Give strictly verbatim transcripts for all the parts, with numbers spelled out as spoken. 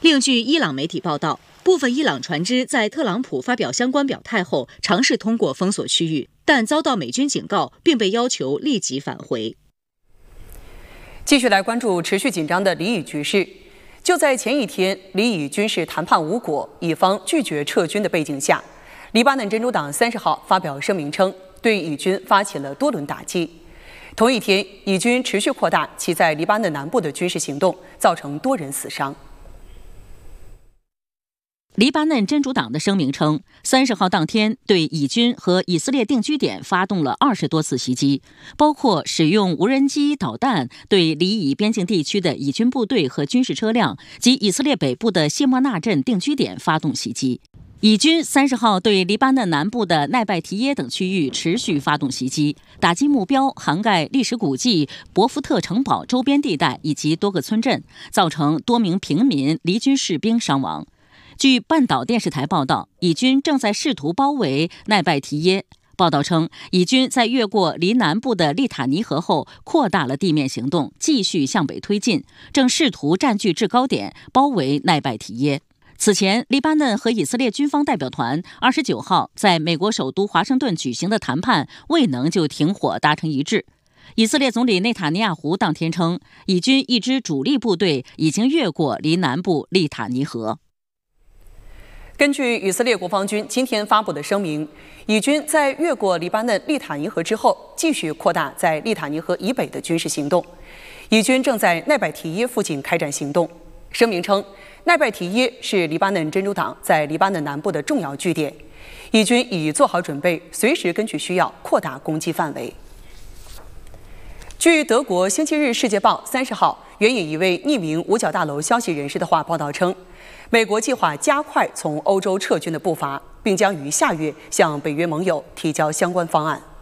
另据伊朗媒体报道，部分伊朗船只在特朗普发表相关表态后，尝试通过封锁区域，但遭到美军警告，并被要求立即返回。 继续来关注持续紧张的黎以局势。就在前一天，黎以军事谈判无果，以方拒绝撤军的背景下，黎巴嫩真主党三十号发表声明称，对以军发起了多轮打击。同一天，以军持续扩大其在黎巴嫩南部的军事行动，造成多人死伤。 黎巴嫩真主党的声明称，三十号当天对以军和以色列定居点发动了二十多次袭击，包括使用无人机、导弹对黎以边境地区的以军部队和军事车辆及以色列北部的谢莫纳镇定居点发动袭击。以军三十号对黎巴嫩南部的奈拜提耶等区域持续发动袭击，打击目标涵盖历史古迹博福特城堡周边地带以及多个村镇，造成多名平民、黎军士兵伤亡。据半岛电视台报道，以军正在试图包围奈拜提耶。报道称，以军在越过黎南部的利塔尼河后，扩大了地面行动，继续向北推进，正试图占据制高点，包围奈拜提耶。此前，黎巴嫩和以色列军方代表团二十九号在美国首都华盛顿举行的谈判未能就停火达成一致。以色列总理内塔尼亚胡当天称，以军一支主力部队已经越过黎南部利塔尼河。 根据以色列国防军今天发布的声明，以军在越过黎巴嫩利塔尼河之后，继续扩大在利塔尼河以北的军事行动。以军正在奈拜提耶附近开展行动。声明称，奈拜提耶是黎巴嫩真主党在黎巴嫩南部的重要据点，以军已做好准备，随时根据需要扩大攻击范围。据德国《星期日世界报》三十号援引一位匿名五角大楼消息人士的话报道称，美国计划加快从欧洲撤军的步伐，并将于下月向北约盟友提交相关方案。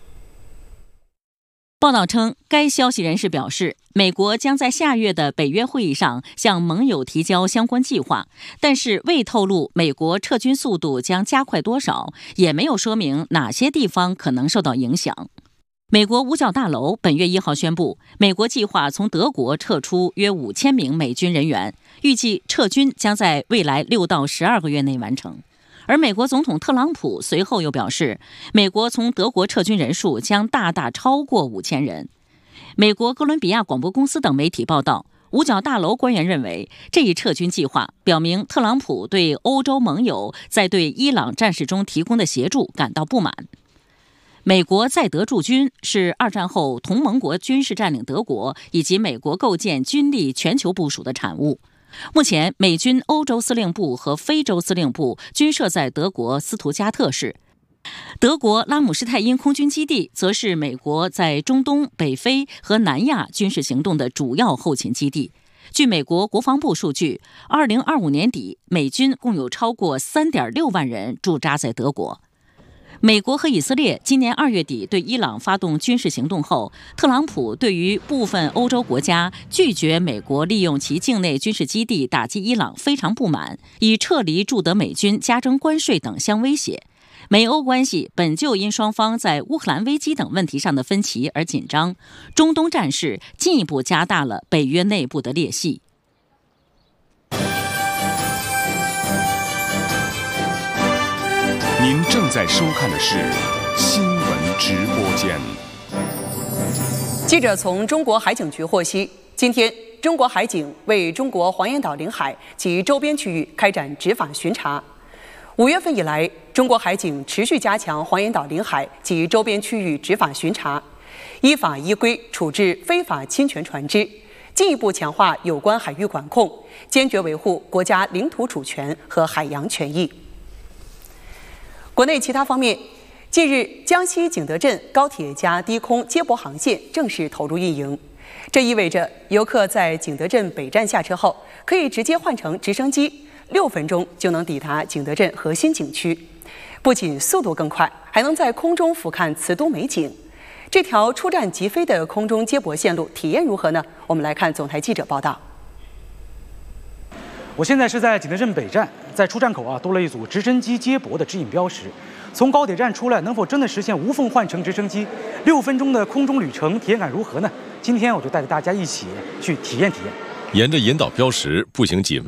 报道称，该消息人士表示，美国将在下月的北约会议上向盟友提交相关计划，但是未透露美国撤军速度将加快多少，也没有说明哪些地方可能受到影响。美国五角大楼本月一号宣布，美国计划从德国撤出约五千名美军人员，预计撤军将在未来六到十二个月内完成。而美国总统特朗普随后又表示，美国从德国撤军人数将大大超过五千人。美国哥伦比亚广播公司等媒体报道，五角大楼官员认为，这一撤军计划表明特朗普对欧洲盟友在对伊朗战事中提供的协助感到不满。美国在德驻军是二战后同盟国军事占领德国以及美国构建军力全球部署的产物。目前，美军欧洲司令部和非洲司令部均设在德国斯图加特市。德国拉姆施泰因空军基地则是美国在中东、北非和南亚军事行动的主要后勤基地。据美国国防部数据，二零二五年底，美军共有超过 三点六万人驻扎在德国。美国和以色列今年二月底对伊朗发动军事行动后，特朗普对于部分欧洲国家拒绝美国利用其境内军事基地打击伊朗非常不满，以撤离驻德美军、加征关税等相威胁。美欧关系本就因双方在乌克兰危机等问题上的分歧而紧张，中东战事进一步加大了北约内部的裂隙。 您正在收看的是新闻直播间。 记者从中国海警局获悉，今天中国海警为中国黄岩岛领海及周边区域开展执法巡查。五月份以来，中国海警持续加强黄岩岛领海及周边区域执法巡查，依法依规处置非法侵权船只，进一步强化有关海域管控，坚决维护国家领土主权和海洋权益。国内其他方面，近日江西景德镇高铁加低空接驳航线正式投入运营，这意味着游客在景德镇北站下车后，可以直接换乘直升机，六分钟就能抵达景德镇核心景区。不仅速度更快，还能在空中俯瞰瓷都美景。这条出站即飞的空中接驳线路体验如何呢？我们来看总台记者报道。 我现在是在景德镇北站，在出站口啊多了一组直升机接驳的指引标识。从高铁站出来，能否真的实现无缝换乘直升机？六分钟的空中旅程体验感如何呢？今天我就带着大家一起去体验体验。 沿着引导标识步行几